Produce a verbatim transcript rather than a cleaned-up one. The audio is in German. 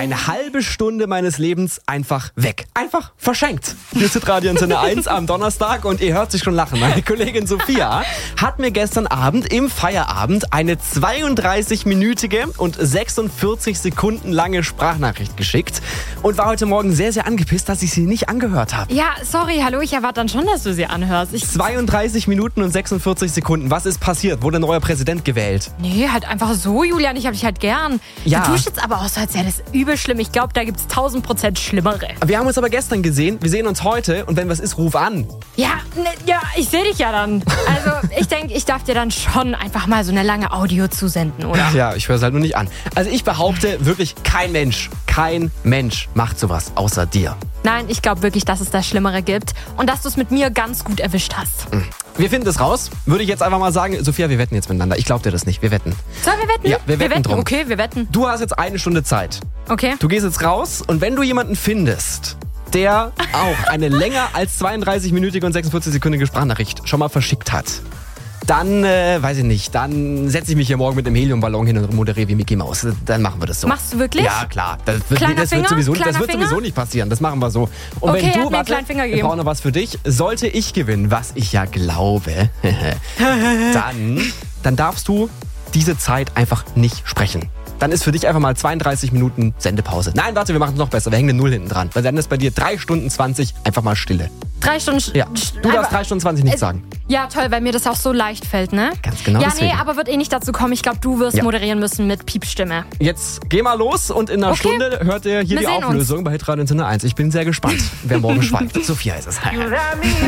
Eine halbe Stunde meines Lebens einfach weg. Einfach verschenkt. Hier ist Radio Antenne eins am Donnerstag und ihr hört sich schon lachen. Meine Kollegin Sophia hat mir gestern Abend im Feierabend eine zweiunddreißig-minütige und sechsundvierzig Sekunden lange Sprachnachricht geschickt und war heute Morgen sehr, sehr angepisst, dass ich sie nicht angehört habe. Ja, sorry, hallo, ich erwarte dann schon, dass du sie anhörst. Ich zweiunddreißig Minuten und sechsundvierzig Sekunden. Was ist passiert? Wurde ein neuer Präsident gewählt? Nee, halt einfach so, Julian, ich hab dich halt gern. Ja. Du tust jetzt aber auch so, als wäre das übel schlimm. Ich glaube, da gibt's tausend Prozent Schlimmere. Wir haben uns aber gestern gesehen, wir sehen uns heute und wenn was ist, ruf an. Ja, ne, ja, ich sehe dich ja dann. Also ich denke, ich darf dir dann schon einfach mal so eine lange Audio zusenden, oder? Ja, ich höre es halt nur nicht an. Also ich behaupte wirklich, kein Mensch, kein Mensch macht sowas außer dir. Nein, ich glaube wirklich, dass es das Schlimmere gibt und dass du es mit mir ganz gut erwischt hast. Wir finden es raus. Würde ich jetzt einfach mal sagen, Sophia, wir wetten jetzt miteinander. Ich glaube dir das nicht. Wir wetten. Sollen wir wetten? Ja, wir wetten drum. Okay, wir wetten. Du hast jetzt eine Stunde Zeit. Okay. Du gehst jetzt raus und wenn du jemanden findest, der auch eine länger als zweiunddreißig-minütige und sechsundvierzig-sekündige Sprachnachricht schon mal verschickt hat, dann, äh, weiß ich nicht, dann setze ich mich hier morgen mit einem Heliumballon hin und moderiere wie Mickey Mouse. Dann machen wir das so. Machst du wirklich? Ja, klar. Das wird, Kleiner das wird, Finger? sowieso, Kleiner das wird Finger? sowieso nicht passieren. Das machen wir so. Und Okay, wenn er hat du, mir einen warte, kleinen Finger wir gegeben. brauchen noch was für dich. Sollte ich gewinnen, was ich ja glaube, dann, dann darfst du diese Zeit einfach nicht sprechen. Dann ist für dich einfach mal zweiunddreißig Minuten Sendepause. Nein, warte, wir machen es noch besser. Wir hängen eine Null hinten dran. Weil dann ist bei dir drei Stunden zwanzig einfach mal Stille. Drei Stunden... Ja, sch- du darfst einfach- drei Stunden zwanzig nichts Äh, sagen. Ja, toll, weil mir das auch so leicht fällt, ne? Ganz genau Ja, deswegen. nee, aber wird eh nicht dazu kommen. Ich glaube, du wirst Ja. moderieren müssen mit Piepstimme. Jetzt geh mal los und in einer Okay. Stunde hört ihr hier Wir die sehen uns. Auflösung bei Hitradio Antenne eins. Ich bin sehr gespannt, wer morgen schweigt. Sophia ist es.